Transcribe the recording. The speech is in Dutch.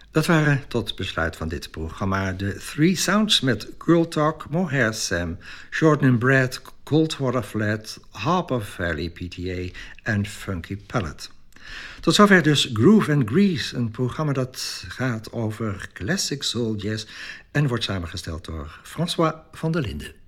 Dat waren tot besluit van dit programma de Three Sounds met Girl Talk, Mohair Sam, Jordan and Brad, Coldwater Flat, Harper Valley PTA en Funky Palette. Tot zover dus Groove and Grease, een programma dat gaat over classic soul jazz en wordt samengesteld door François van der Linden.